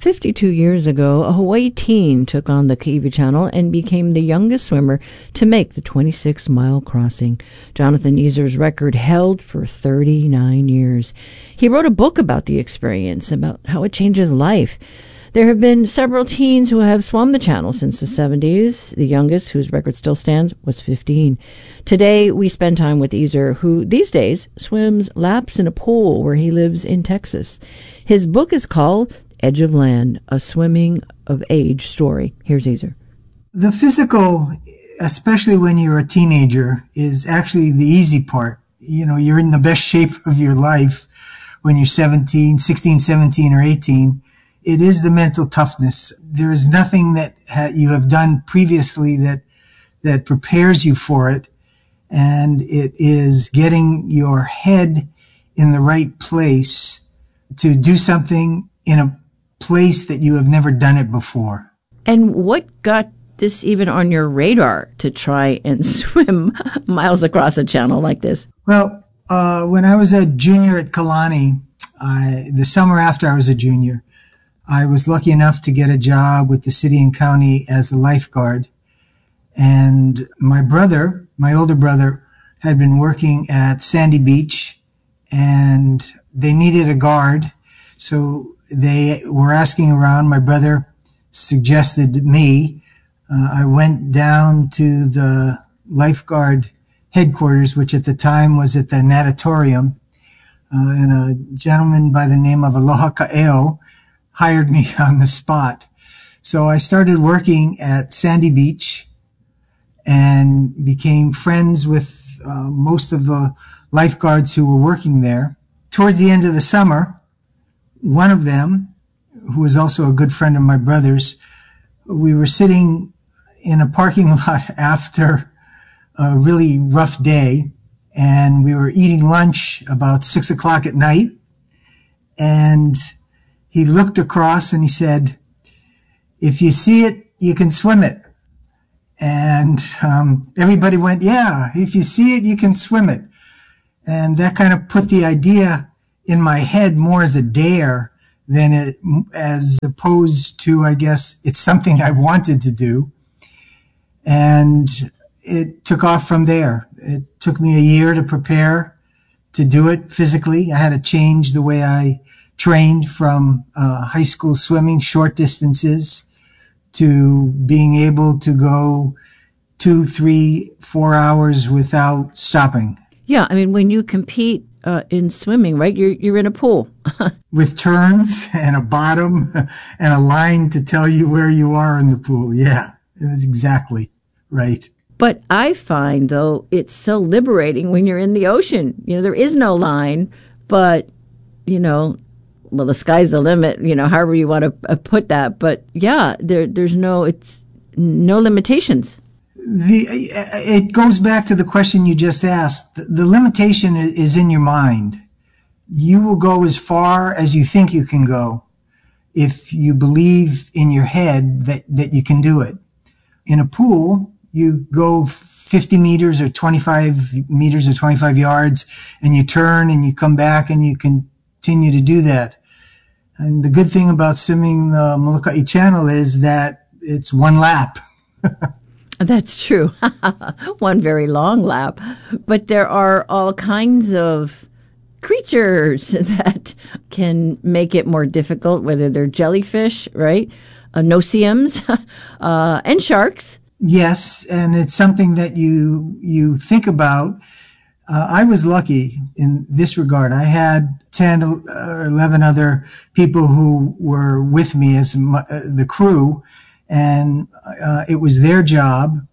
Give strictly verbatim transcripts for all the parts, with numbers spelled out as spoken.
fifty-two years ago, a Hawaii teen took on the Kaiwi Channel and became the youngest swimmer to make the twenty-six mile crossing. Jonathan Easer's record held for thirty-nine years. He wrote a book about the experience, about how it changes life. There have been several teens who have swum the channel since the seventies. The youngest, whose record still stands, was fifteen. Today, we spend time with Easer, who these days swims laps in a pool where he lives in Texas. His book is called Edge of Land, a swimming of age story. Here's Easer. The physical, especially when you're a teenager, is actually the easy part. You know, you're in the best shape of your life when you're seventeen, sixteen, seventeen, or eighteen. It is the mental toughness. There is nothing that ha- you have done previously that that prepares you for it. And it is getting your head in the right place to do something in a place that you have never done it before. And what got this even on your radar to try and swim miles across a channel like this? Well, uh, when I was a junior at Kalani, I, the summer after I was a junior, I was lucky enough to get a job with the city and county as a lifeguard. And my brother, my older brother, had been working at Sandy Beach, and they needed a guard. So they were asking around. My brother suggested me. Uh, I went down to the lifeguard headquarters, which at the time was at the natatorium, uh, and a gentleman by the name of Aloha Ka'eo hired me on the spot. So I started working at Sandy Beach and became friends with uh, most of the lifeguards who were working there. Towards the end of the summer, one of them, who was also a good friend of my brother's, we were sitting in a parking lot after a really rough day, and we were eating lunch about six o'clock at night, and he looked across and he said, "If you see it, you can swim it." And um, everybody went, "Yeah, if you see it, you can swim it." And that kind of put the idea in my head more as a dare than it, as opposed to, I guess, it's something I wanted to do. And it took off from there. It took me a year to prepare to do it physically. I had to change the way I trained from uh, high school swimming, short distances, to being able to go two, three, four hours without stopping. Yeah, I mean, when you compete uh, in swimming, right, you're you're in a pool. With turns and a bottom and a line to tell you where you are in the pool. Yeah, it was exactly right. But I find, though, it's so liberating when you're in the ocean. You know, there is no line, but, you know, well, the sky's the limit, you know, however you want to put that. But yeah, there, there's no, it's no limitations. The, it goes back to the question you just asked. The, the limitation is in your mind. You will go as far as you think you can go if you believe in your head that, that you can do it. In a pool, you go fifty meters or twenty-five meters or twenty-five yards, and you turn and you come back and you continue to do that. And the good thing about swimming the Molokai Channel is that it's one lap. That's true. One very long lap. But there are all kinds of creatures that can make it more difficult, whether they're jellyfish, right? Uh, no-see-ums, uh, and sharks. Yes, and it's something that you you think about. Uh, I was lucky in this regard. I had ten or eleven other people who were with me as my, uh, the crew, and uh, it was their job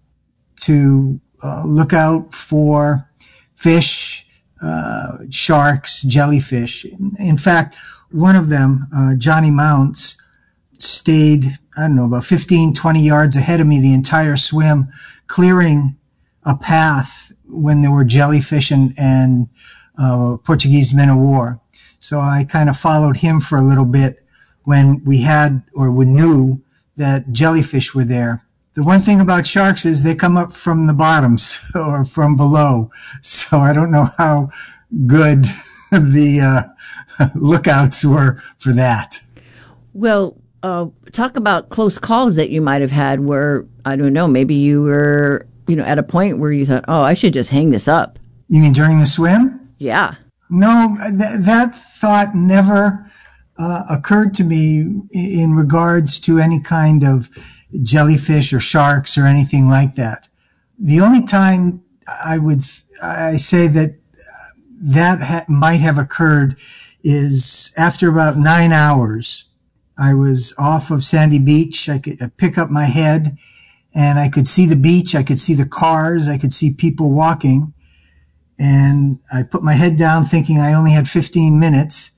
to uh, look out for fish, uh, sharks, jellyfish. In fact, one of them, uh, Johnny Mounts, stayed, I don't know, about fifteen, twenty yards ahead of me the entire swim, clearing a path when there were jellyfish and, and uh, Portuguese men of war. So I kind of followed him for a little bit when we had or we knew that jellyfish were there. The one thing about sharks is they come up from the bottoms or from below. So I don't know how good the uh, lookouts were for that. Well, uh, talk about close calls that you might have had where, I don't know, maybe you were, you know, at a point where you thought, oh, I should just hang this up. You mean during the swim? Yeah. No, th- that thought never uh, occurred to me in regards to any kind of jellyfish or sharks or anything like that. The only time I would, I say that that ha- might have occurred is after about nine hours. I was off of Sandy Beach. I could I'd pick up my head and I could see the beach. I could see the cars. I could see people walking. And I put my head down thinking I only had fifteen minutes.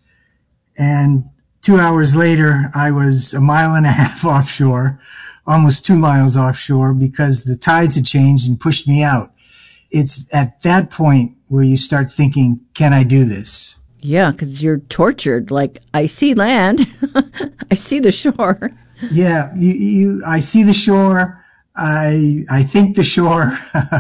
And two hours later, I was a mile and a half offshore, almost two miles offshore because the tides had changed and pushed me out. It's at that point where you start thinking, can I do this? Yeah, because you're tortured. Like, I see land. I see the shore. Yeah, you, you, I see the shore. I, I think the shore.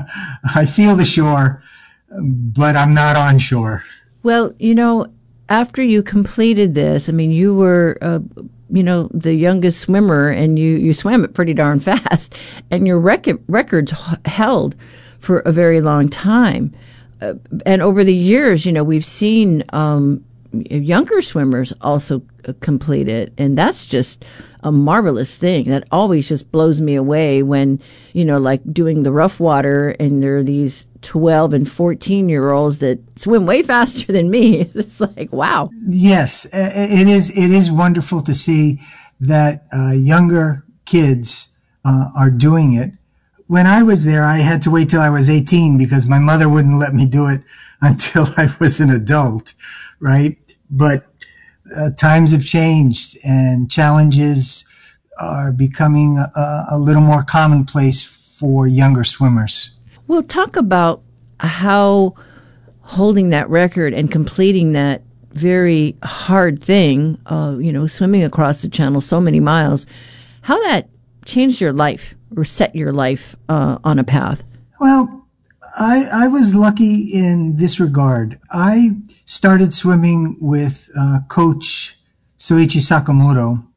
I feel the shore, but I'm not on shore. Well, you know, after you completed this, I mean, you were, uh, you know, the youngest swimmer, and you, you swam it pretty darn fast, and your rec- records h- held for a very long time. Uh, and over the years, you know, we've seen um, younger swimmers also uh, complete it, and that's just a marvelous thing. That always just blows me away when, you know, like doing the rough water, and there are these twelve and fourteen year olds that swim way faster than me. It's like, wow. Yes, it is. It is wonderful to see that uh, younger kids uh, are doing it. When I was there, I had to wait till I was eighteen because my mother wouldn't let me do it until I was an adult, right? But uh, times have changed and challenges are becoming a, a little more commonplace for younger swimmers. We'll talk about how holding that record and completing that very hard thing, uh, you know, swimming across the channel so many miles, how that changed your life or set your life uh, on a path. Well, I, I was lucky in this regard. I started swimming with uh, Coach Soichi Sakamoto